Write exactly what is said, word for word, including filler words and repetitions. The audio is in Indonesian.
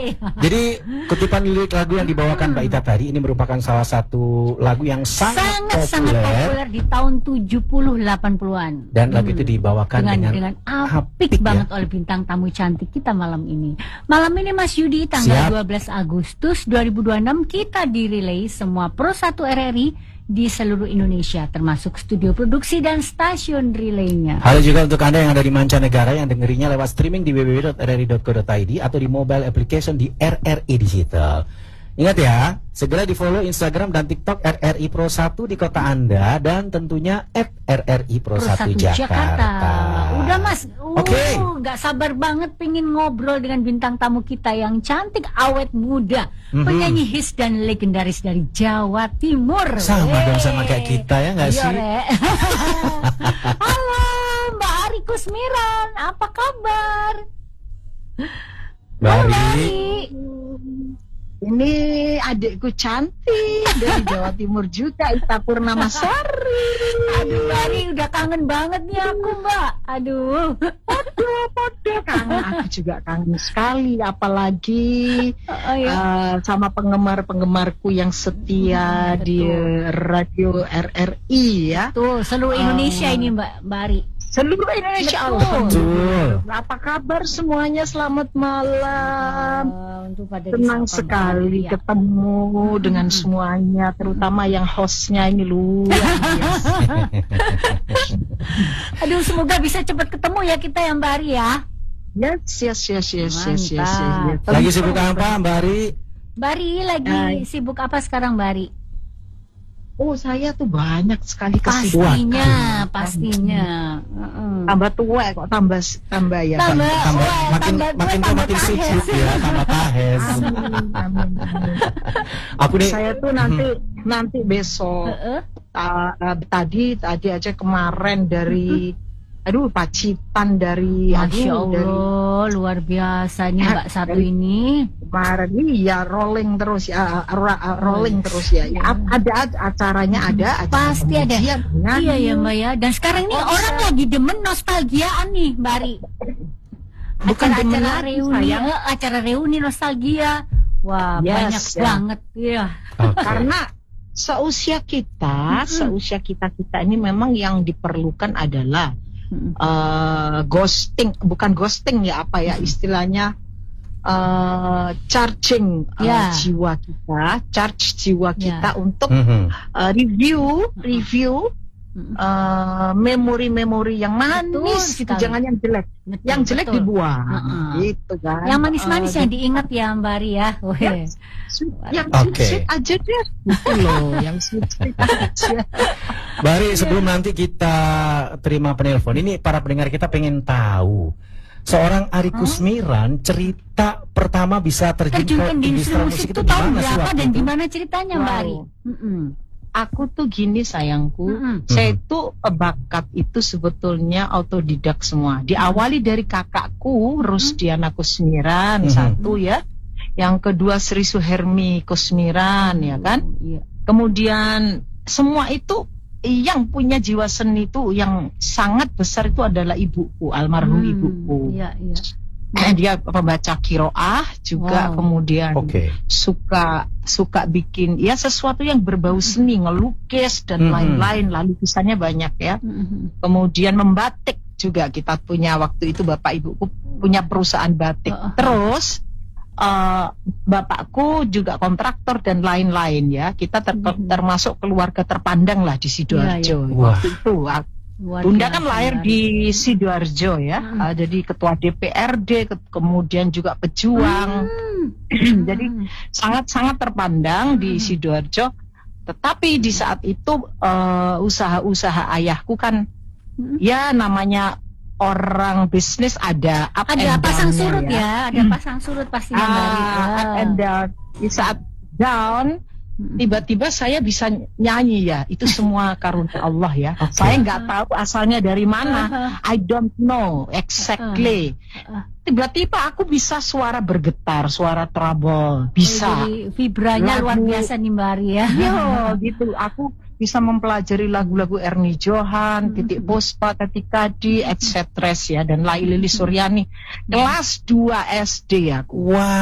Jadi kutipan lirik lagu yang dibawakan Mbak Ita tadi ini merupakan salah satu lagu yang sangat, sangat populer, sangat populer di tahun tujuh puluh delapan puluhan. Dan lagu itu dibawakan dengan dengan, dengan apik, apik banget ya? Oleh bintang tamu cantik kita malam ini. Malam ini Mas Yudi tanggal Siap. dua belas Agustus dua ribu dua puluh enam kita direlay semua Pro satu R R I di seluruh Indonesia, termasuk studio produksi dan stasiun relaynya. Halo juga untuk Anda yang ada di mancanegara yang dengerinya lewat streaming di w w w dot r r i dot co dot i d atau di mobile application di R R I Digital. Ingat ya, segera di follow Instagram dan TikTok R R I Pro satu di kota Anda dan tentunya at R R I Pro, Pro satu Jakarta. Jakarta. Udah Mas, uh, oke. Okay. Gak sabar banget pengen ngobrol dengan bintang tamu kita yang cantik, awet muda, mm-hmm. penyanyi hits dan legendaris dari Jawa Timur. Sama dong sama kayak kita ya nggak sih? Halo Mbak Ari Kusmiran, apa kabar? Mbak Ari. Ini adikku cantik dari Jawa Timur juga, Ita Purnamasari. Aduh, Mbak udah kangen banget nih aku, Mbak. Aduh. Aduh, podo kangen. Aku juga kangen sekali, apalagi oh, iya. uh, sama penggemar-penggemarku yang setia hmm, di radio R R I ya. Tuh, seluruh Indonesia uh, ini Mbak Mbak Ari. Seluruh Indonesia. Betul. Apa kabar semuanya? Selamat malam. Uh, Senang sekali ya. Ketemu hmm. dengan semuanya, terutama yang hostnya ini luar biasa. Aduh, semoga bisa cepat ketemu ya kita ya Mbak Ari ya. Yes, yes, yes, yes, yes, yes, yes. Lagi sibuk apa Mbak Ari? Mbak Ari lagi uh, sibuk apa sekarang Mbak Ari? Oh, saya tuh banyak sekali kesibukan. Pastinya, pastinya. Uh-uh. Tambah tua kok tambah tambah ya. Tambah, tambah, tambah makin tambah makin tua makin sibuk ya, tambah tahes. Amin, amin, amin. Aku nih, saya tuh nanti nanti besok uh-uh. uh, uh, tadi tadi aja kemarin dari aduh Pacitan dari Masya aduh, Allah dari, luar biasa nih Mbak satu ini kemarin ya rolling terus ya uh, rolling terus ya, ya ada acaranya ada, ada pasti ada iya ya Mbak ya. Dan sekarang nih oh, orang saya... lagi demen nostalgiaan nih Mbak Ari, bukan acara, acara reuni sayang. acara reuni nostalgia wah yes, banyak ya. banget ya okay. Karena seusia kita mm-hmm. seusia kita kita ini memang yang diperlukan adalah Uh, ghosting, bukan ghosting ya apa ya istilahnya, uh, charging uh, yeah. jiwa kita, charge jiwa kita yeah. untuk mm-hmm. uh, review, review uh, memori-memori yang manis gitu, jangan yang jelek, betul, yang jelek betul. dibuang, uh-uh. gitu kan. Yang manis-manis uh, yang diingat ya Mbak Ari ya. Yang, yang okay. sweet aja deh, gitu loh, yang sweet aja. Bari, sebelum nanti kita terima penelpon, ini para pendengar kita pengen tahu seorang Ari Kusmiran cerita pertama bisa terjun ke industri musik itu tahun berapa dan gimana ceritanya Mbak Ari? Mm-mm. Aku tuh gini sayangku, mm-hmm. saya itu bakat itu sebetulnya autodidak semua. Diawali dari kakakku Rusdiana Kusmiran, mm-hmm. satu ya, yang kedua Sri Suhermi Kusmiran ya kan. Kemudian semua itu yang punya jiwa seni itu yang sangat besar itu adalah ibuku, almarhum hmm, ibuku. Iya, iya. Dia pembaca kiroah juga, wow. kemudian okay. suka suka bikin ya sesuatu yang berbau seni, ngelukis dan lain-lain, hmm. lalu lukisannya banyak ya. Hmm. Kemudian membatik juga, kita punya waktu itu bapak ibuku punya perusahaan batik. Oh. Terus Uh, bapakku juga kontraktor dan lain-lain ya. Kita ter hmm. termasuk keluarga terpandang lah di Sidoarjo. Ya, ya. Waktu itu Bunda kan lahir di Sidoarjo ya. Hmm. Uh, jadi ketua D P R D, ke kemudian juga pejuang. Hmm. Jadi sangat-sangat terpandang hmm. di Sidoarjo. Tetapi di saat itu uh, usaha-usaha ayahku kan hmm. ya namanya orang bisnis ada up ada and pasang down surut ya, ya. ada hmm. pasang surut pasti ah, ya. Up and down. Di saat down tiba-tiba saya bisa nyanyi ya, itu semua karunia Allah ya. Okay. Saya nggak tahu asalnya dari mana, I don't know exactly. Tiba-tiba aku bisa suara bergetar, suara treble, bisa. Jadi vibranya lagu, luar biasa nih Mbak Ari ya. Iya, gitu. Aku bisa mempelajari lagu-lagu Ernie Johan, hmm. Titik Puspa, Ketika Di, et cetera ya, dan Laili Suryani. Kelas dua S D aku. Wow.